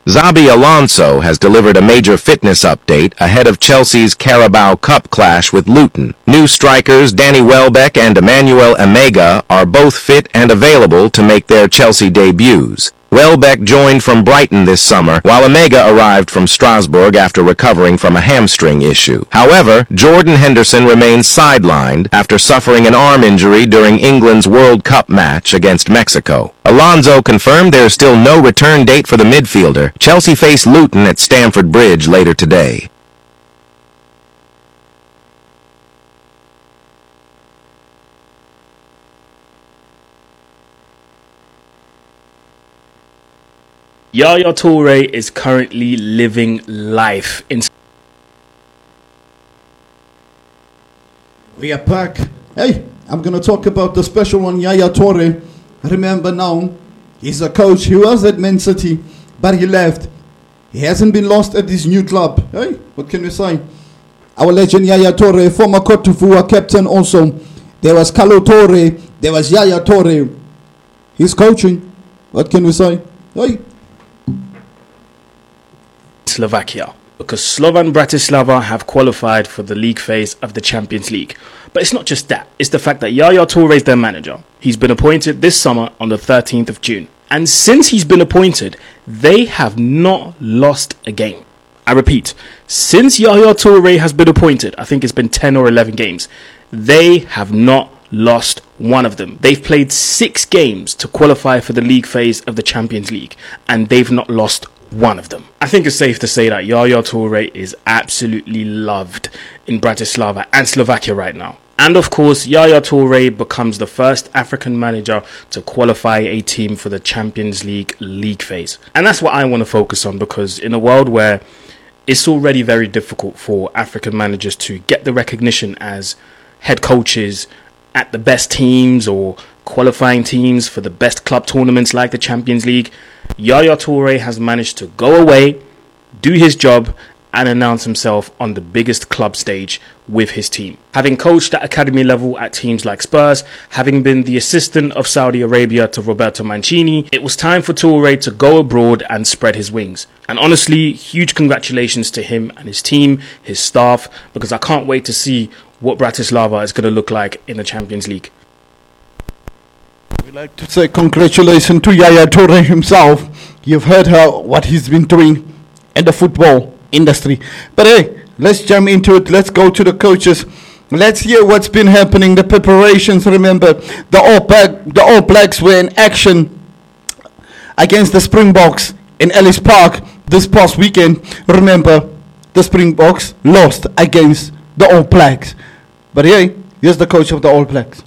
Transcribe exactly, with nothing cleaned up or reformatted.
Xabi Alonso has delivered a major fitness update ahead of Chelsea's Carabao Cup clash with Luton. New strikers Danny Welbeck and Emmanuel Emega are both fit and available to make their Chelsea debuts. Welbeck joined from Brighton this summer, while Emega arrived from Strasbourg after recovering from a hamstring issue. However, Jordan Henderson remains sidelined after suffering an arm injury during England's World Cup match against Mexico. Alonso confirmed there is still no return date for the midfielder. Chelsea face Luton at Stamford Bridge later today. Yaya Toure is currently living life in... We are back. Hey, I'm going to talk about the special one, Yaya Toure. Remember now, he's a coach. He was at Man City, but he left. He hasn't been lost at this new club. Hey, what can we say? Our legend Yaya Toure, former Cote d'Ivoire captain also. There was Carlo Toure. There was Yaya Toure. He's coaching. What can we say? Hey. Slovakia, because Slovan Bratislava have qualified for the league phase of the Champions League. But it's not just that, it's the fact that Yaya Toure is their manager. He's been appointed this summer on the thirteenth of June. And since he's been appointed, they have not lost a game. I repeat, since Yaya Toure has been appointed, I think it's been ten or eleven games, they have not lost one of them. They've played six games to qualify for the league phase of the Champions League, and they've not lost one of them. I think it's safe to say that Yaya Toure is absolutely loved in Bratislava and Slovakia right now. And of course, Yaya Toure becomes the first African manager to qualify a team for the Champions League league phase. And that's what I want to focus on, because in a world where it's already very difficult for African managers to get the recognition as head coaches at the best teams or qualifying teams for the best club tournaments like the Champions League, Yaya Toure has managed to go away, do his job, and announce himself on the biggest club stage with his team. Having coached at academy level at teams like Spurs, having been the assistant of Saudi Arabia to Roberto Mancini, it was time for Toure to go abroad and spread his wings. And honestly, huge congratulations to him and his team, his staff, because I can't wait to see what Bratislava is going to look like in the Champions League. We'd like to say congratulations to Yaya Toure himself. You've heard how what he's been doing in the football industry. But hey, let's jump into it. Let's go to the coaches. Let's hear what's been happening. The preparations. Remember, the All Black, the All Blacks were in action against the Springboks in Ellis Park this past weekend. Remember, the Springboks lost against the All Blacks. But hey, here's the coach of the All Blacks.